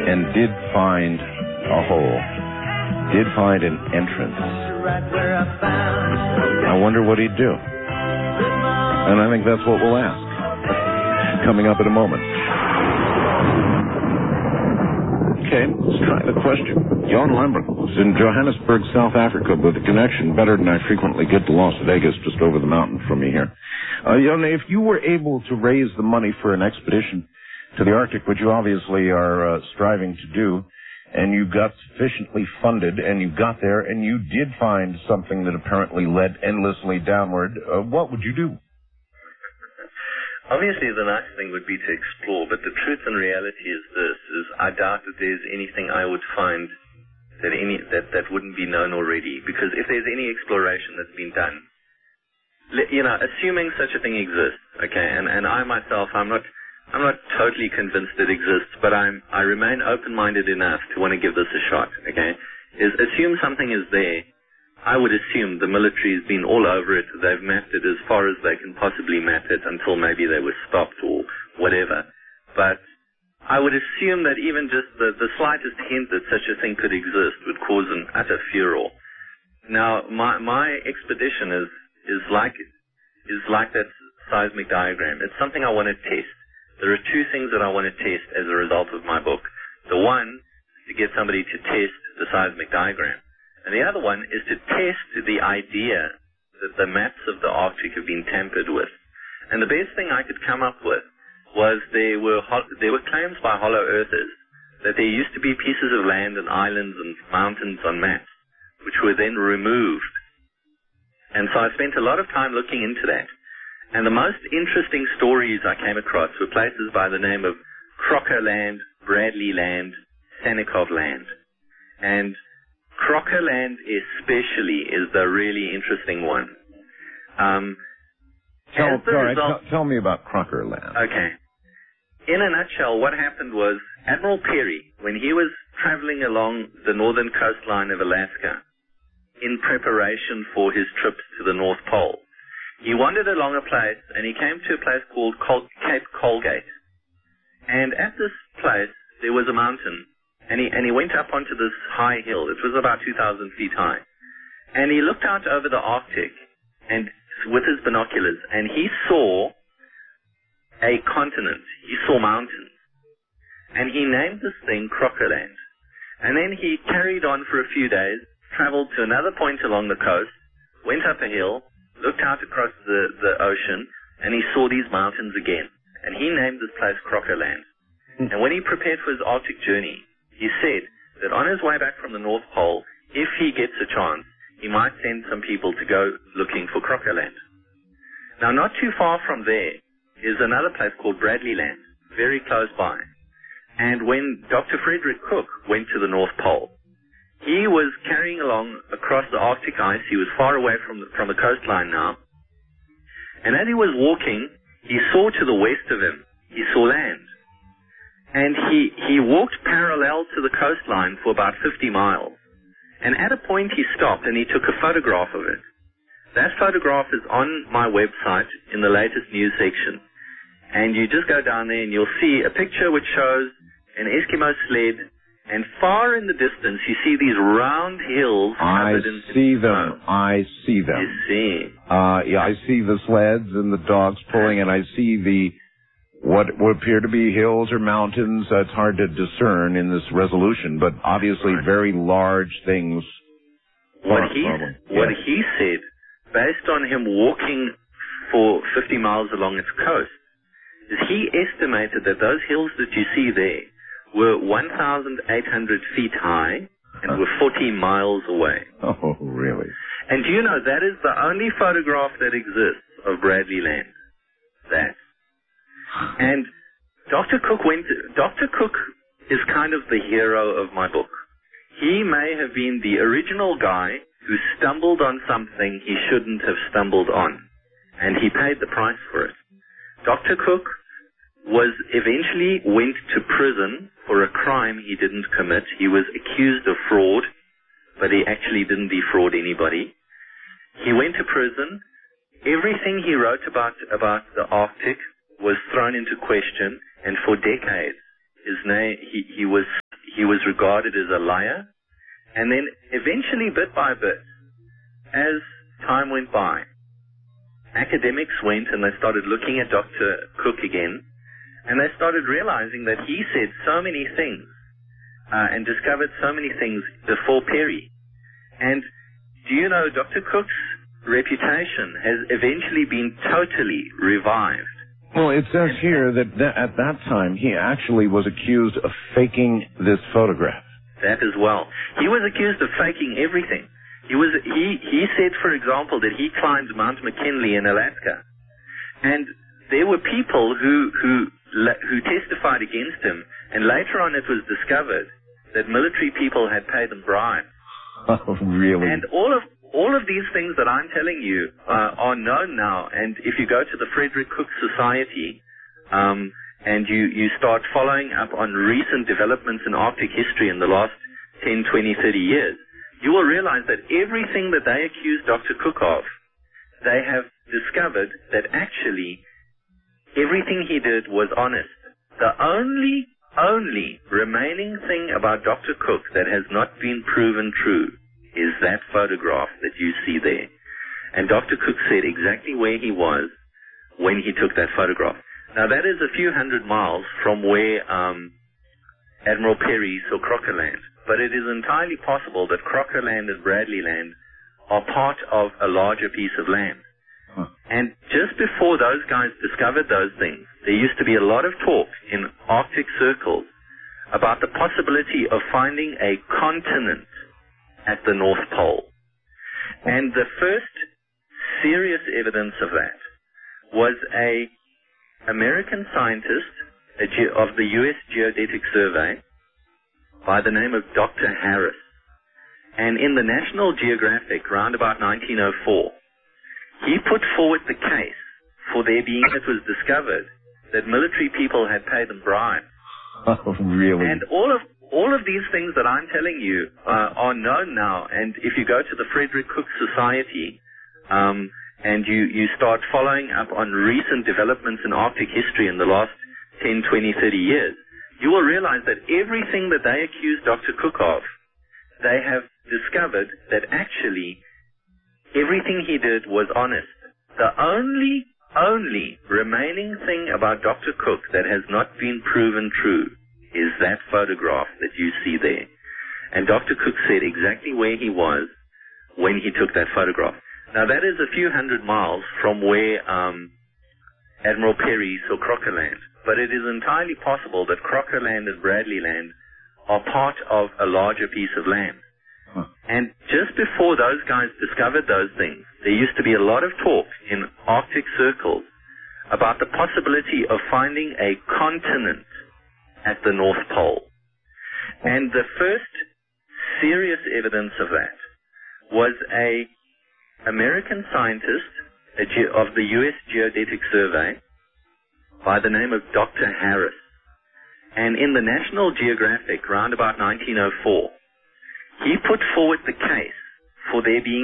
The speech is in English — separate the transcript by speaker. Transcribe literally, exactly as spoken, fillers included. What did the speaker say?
Speaker 1: and did find a hole, did find an entrance, I wonder what he'd do. And I think that's what we'll ask. Coming up in a moment. Okay, let's try the question. Jan Lambert is in Johannesburg, South Africa, with a connection better than I frequently get to Las Vegas, just over the mountain from me here. Uh, Jan, if you were able to raise the money for an expedition to the Arctic, which you obviously are uh, striving to do, and you got sufficiently funded, and you got there, and you did find something that apparently led endlessly downward, uh, what would you do?
Speaker 2: Obviously, the nice thing would be to explore, but the truth and reality is this, is I doubt that there's anything I would find that any that, that wouldn't be known already, because if there's any exploration that's been done, you know, assuming such a thing exists, okay, and, and I myself, I'm not I'm not totally convinced it exists, but I'm I remain open-minded enough to want to give this a shot, okay, is assume something is there. I would assume the military's been all over it. They've mapped it as far as they can possibly map it until maybe they were stopped or whatever. But I would assume that even just the, the slightest hint that such a thing could exist would cause an utter furor. Now, my, my expedition is, is like, is like that seismic diagram. It's something I want to test. There are two things that I want to test as a result of my book. The one is to get somebody to test the seismic diagram. And the other one is to test the idea that the maps of the Arctic have been tampered with. And the best thing I could come up with was there were ho- there were claims by hollow earthers that there used to be pieces of land and islands and mountains on maps, which were then removed. And so I spent a lot of time looking into that. And the most interesting stories I came across were places by the name of Crocker Land, Bradley Land, Sannikov Land. And Crocker Land especially is the really interesting one. Um,
Speaker 1: tell, sorry,
Speaker 2: result,
Speaker 1: t- tell me about Crocker Land.
Speaker 2: Okay. In a nutshell, what happened was Admiral Peary, when he was traveling along the northern coastline of Alaska in preparation for his trips to the North Pole, he wandered along a place and he came to a place called Col- Cape Colgate. And at this place, there was a mountain. And he, and he went up onto this high hill. It was about two thousand feet high. And he looked out over the Arctic and with his binoculars, and he saw a continent. He saw mountains. And he named this thing Crocker Land. And then he carried on for a few days, traveled to another point along the coast, went up a hill, looked out across the, the ocean, and he saw these mountains again. And he named this place Crocker Land. And when he prepared for his Arctic journey, he said that on his way back from the North Pole, if he gets a chance, he might send some people to go looking for Crocker Land. Now, not too far from there is another place called Bradley Land, very close by. And when Doctor Frederick Cook went to the North Pole, he was carrying along across the Arctic ice. He was far away from the, from the coastline now. And as he was walking, he saw to the west of him, he saw land. And he, he walked parallel to the coastline for about fifty miles. And at a point he stopped and he took a photograph of it. That photograph is on my website in the latest news section. And you just go down there and you'll see a picture which shows an Eskimo sled. And far in the distance you see these round hills
Speaker 1: I
Speaker 2: covered in
Speaker 1: see them.
Speaker 2: snow.
Speaker 1: I see them.
Speaker 2: You see.
Speaker 1: Uh, yeah, I see the sleds and the dogs pulling, and I see the what would appear to be hills or mountains. Uh, it's hard to discern in this resolution, but obviously
Speaker 2: right.
Speaker 1: very large things.
Speaker 2: What he, what
Speaker 1: yes.
Speaker 2: he said, based on him walking for fifty miles along its coast, is he estimated that those hills that you see there were one thousand eight hundred feet high and were forty miles away.
Speaker 1: Oh, really?
Speaker 2: And do you know, that is the only photograph that exists of Bradley Land. That. And Doctor Cook went, Doctor Cook is kind of the hero of my book. He may have been the original guy who stumbled on something he shouldn't have stumbled on. And he paid the price for it. Doctor Cook was eventually went to prison for a crime he didn't commit. He was accused of fraud, but he actually didn't defraud anybody. He went to prison. Everything he wrote about, about the Arctic was thrown into question, and for decades, his name, he, he was was regarded as a liar. And then eventually, bit by bit, as time went by, academics went and they started looking at Doctor Cook again, and they started realizing that he said so many things uh, and discovered so many things before Perry. And do you know, Doctor Cook's reputation has eventually been totally revived.
Speaker 1: Well, it says here that th- at that time he actually was accused of faking this photograph.
Speaker 2: That as well. He was accused of faking everything. He was he he said, for example, that he climbed Mount McKinley in Alaska, and there were people who who who testified against him, and later on it was discovered that military people had paid them bribes.
Speaker 1: Oh, really?
Speaker 2: And all of all of these things that I'm telling you uh, are known now. And if you go to the Frederick Cook Society, um, and you you start following up on recent developments in Arctic history in the last ten, twenty, thirty years, you will realize that everything that they accused Doctor Cook of, they have discovered that actually everything he did was honest. The only, only remaining thing about Doctor Cook that has not been proven true is that photograph that you see there. And Doctor Cook said exactly where he was when he took that photograph. Now that is a few hundred miles from where um, Admiral Perry saw Crocker Land. But it is entirely possible that Crocker Land and Bradley Land are part of a larger piece of land. Huh. And just before those guys discovered those things, there used to be a lot of talk in Arctic circles about the possibility of finding a continent at the North Pole. And the first serious evidence of that was a American scientist a ge- of the U S Geodetic Survey by the name of Doctor Harris. And in the National Geographic, round about nineteen oh four, he put forward the case for there being, it was discovered, that military people had paid them bribes.
Speaker 1: Oh, really?
Speaker 2: And all of all of these things that I'm telling you uh, are known now. And if you go to the Frederick Cook Society um, and you, you start following up on recent developments in Arctic history in the last ten, twenty, thirty years, you will realize that everything that they accused Doctor Cook of, they have discovered that actually everything he did was honest. The only, only remaining thing about Doctor Cook that has not been proven true is that photograph that you see there. And Doctor Cook said exactly where he was when he took that photograph. Now that is a few hundred miles from where um, Admiral Perry saw Crocker Land. But it is entirely possible that Crocker Land and Bradley Land are part of a larger piece of land. Huh. And just before those guys discovered those things, there used to be a lot of talk in Arctic circles about the possibility of finding a continent at the North Pole. And the first serious evidence of that was a American scientist a ge- of the U S Geodetic Survey by the name of Doctor Harris. And in the National Geographic, round about nineteen oh four, he put forward the case for there being